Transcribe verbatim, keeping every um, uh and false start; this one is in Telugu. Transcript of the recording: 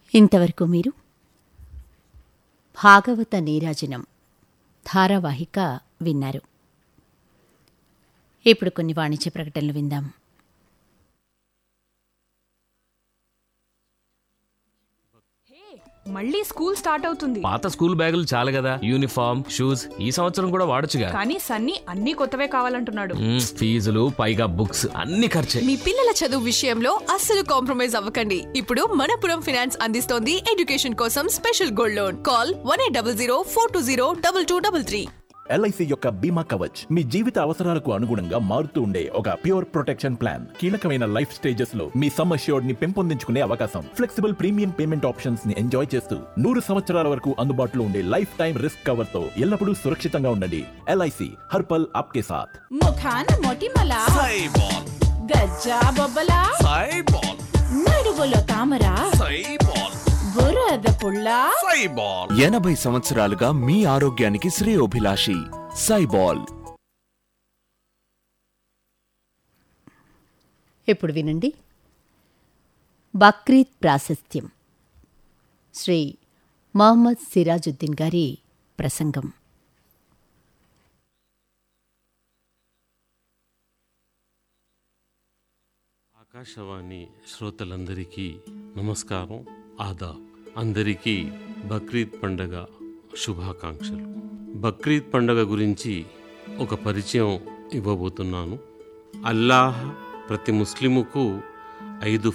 ఇంతవరకు మీరు భాగవత నీరాజనం ధారావాహిక విన్నారు. ఇప్పుడు కొన్ని వాణిజ్య ప్రకటనలు విందాం. మళ్ళీ స్కూల్ స్టార్ట్ అవుతుంది. పాత స్కూల్ బ్యాగులు చాలు కదా, యూనిఫామ్ షూస్ ఈ సంవత్సరం కూడా వాడొచ్చుగా. కానీ సన్నీ అన్ని కొత్తవే కావాలంటున్నాడు. మ్మ్, ఫీజులు పైగా బుక్స్ అన్ని ఖర్చే. మీ పిల్లల చదువు విషయంలో అస్సలు కాంప్రమైజ్ అవ్వకండి. ఇప్పుడు మనపురం ఫైనాన్స్ అందిస్తోంది ఎడ్యుకేషన్ కోసం special gold loan. Call one eight double zero four two zero double two double three. LIC యొక్క బీమా కవచ్ మీ జీవిత అవసరాలకు అనుగుణంగా మారుతూ ఉండే ఒక ప్యూర్ ప్రొటెక్షన్ ప్లాన్. కీలకమైన లైఫ్ స్టేజెస్ లో మీ సమ్ అష్యూర్డ్ ని పెంపొందించుకునే అవకాశం, ఫ్లెక్సిబుల్ ప్రీమియం పేమెంట్ ఆప్షన్స్ ని ఎంజాయ్ చేస్తూ నూరు సంవత్సరాల వరకు అందుబాటులో ఉండే లైఫ్ టైం రిస్క్ కవర్ తో ఎల్లప్పుడూ సురక్షితంగా ఉండండి. ఎల్ఐసి హర్పల్ ఆప్కే సాథ్. ముఖాన మొటిమల సైబాల్, గజ్జా బొబ్బల సైబాల్, నడువులో తామర సైబాల్, బురద పుల్ల సైబాల్. ఎనభై సంవత్సరాలుగా మీ ఆరోగ్యానికి శ్రేయోభిలాషి సైబాల్. ఇప్పుడు వినండి బక్రీద్ ప్రాశస్త్యం, శ్రీ మహమ్మద్ సిరాజుద్దీన్ గారి ప్రసంగం. ఆకాశవాణి శ్రోతలందరికీ నమస్కారం, ఆదాబ్. అందరికీ బక్రీద్ పండగ శుభాకాంక్షలు. బక్రీద్ పండగ గురించి ఒక పరిచయం ఇవ్వబోతున్నాను. అల్లాహ్ ప్రతి ముస్లిముకు ఐదు